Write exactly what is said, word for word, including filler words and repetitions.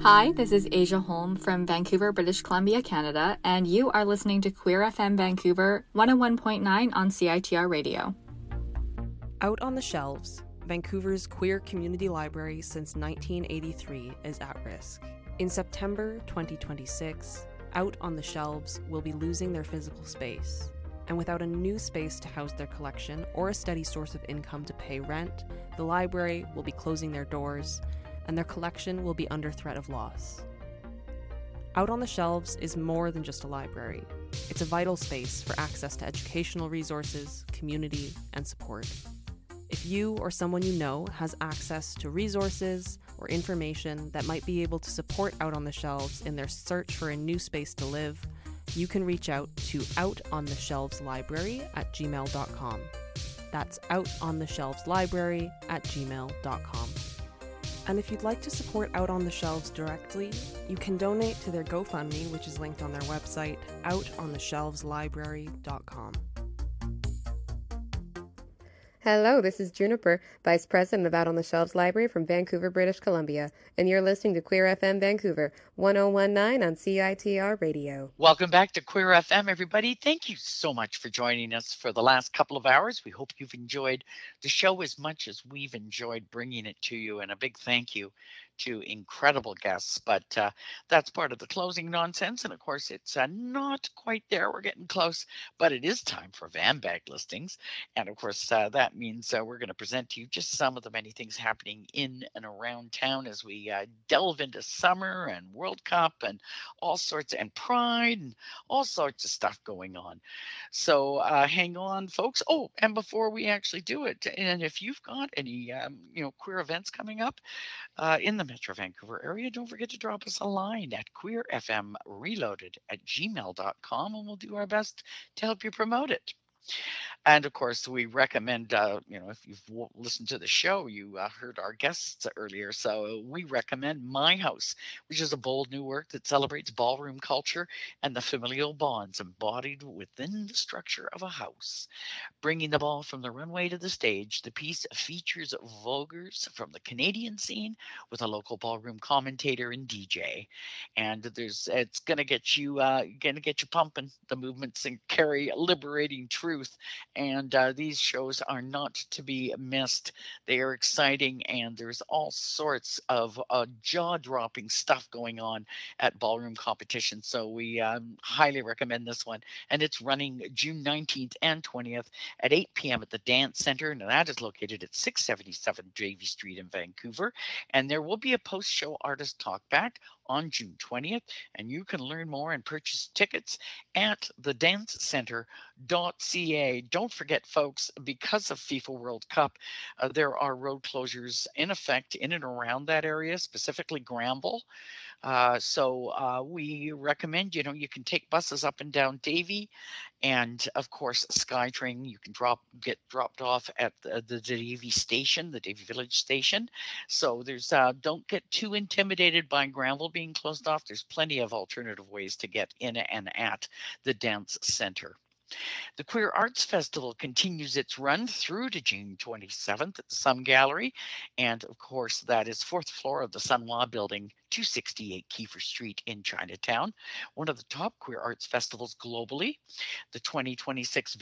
Hi, this is Asia Holm from Vancouver, British Columbia, Canada, and you are listening to Queer F M Vancouver one oh one point nine on C I T R Radio. Out on the Shelves, Vancouver's queer community library since nineteen eighty-three is at risk. In September twenty twenty-six, Out on the Shelves will be losing their physical space. And without a new space to house their collection or a steady source of income to pay rent, the library will be closing their doors, and their collection will be under threat of loss. Out on the Shelves is more than just a library. It's a vital space for access to educational resources, community, and support. If you or someone you know has access to resources or information that might be able to support Out on the Shelves in their search for a new space to live, you can reach out to Out on the Shelves Library at gmail dot com. That's Out on the Shelves Library at gmail dot com. And if you'd like to support Out on the Shelves directly, you can donate to their GoFundMe, which is linked on their website, out on the shelves library dot com. Hello, this is Juniper, Vice President of Out on the Shelves Library from Vancouver, British Columbia, and you're listening to Queer F M Vancouver one oh one point nine on C I T R Radio. Welcome back to Queer F M, everybody. Thank you so much for joining us for the last couple of hours. We hope you've enjoyed the show as much as we've enjoyed bringing it to you, and a big thank you to incredible guests. But uh, that's part of the closing nonsense, and of course, it's uh, not quite there. We're getting close, but it is time for Van Bag listings, and of course, uh, that means uh, we're going to present to you just some of the many things happening in and around town as we uh, delve into summer and World Cup and all sorts, and Pride and all sorts of stuff going on. So uh, hang on, folks. Oh, and before we actually do it, and if you've got any um, you know queer events coming up uh, in the Metro Vancouver area, don't forget to drop us a line at queerfmreloaded at gmail dot com, and we'll do our best to help you promote it. And of course, we recommend, uh, you know, if you've w- listened to the show, you uh, heard our guests earlier. So we recommend My House, which is a bold new work that celebrates ballroom culture and the familial bonds embodied within the structure of a house. Bringing the ball from the runway to the stage, the piece features voguers from the Canadian scene with a local ballroom commentator and D J. And there's it's gonna get you uh, gonna get you pumping. The movements and carry liberating truth. And uh, these shows are not to be missed. They are exciting, and there's all sorts of uh, jaw-dropping stuff going on at ballroom competition. So we um, highly recommend this one. And it's running June nineteenth and twentieth at eight p.m. at the Dance Center, and that is located at six seventy-seven Davie Street in Vancouver. And there will be a post-show artist talkback on June twentieth, and you can learn more and purchase tickets at the dance center dot c a. Don't forget, folks, because of FIFA World Cup, uh, there are road closures in effect in and around that area, specifically Granville. Uh, so uh, we recommend, you know, you can take buses up and down Davie, and of course SkyTrain. You can drop get dropped off at the, the Davie station, the Davie Village station. So there's uh, don't get too intimidated by Granville being closed off. There's plenty of alternative ways to get in and at the dance center. The Queer Arts Festival continues its run through to June twenty-seventh at the Sun Gallery. And of course, that is fourth floor of the Sunwa Building, two sixty-eight Kiefer Street in Chinatown, one of the top queer arts festivals globally. The twenty twenty-six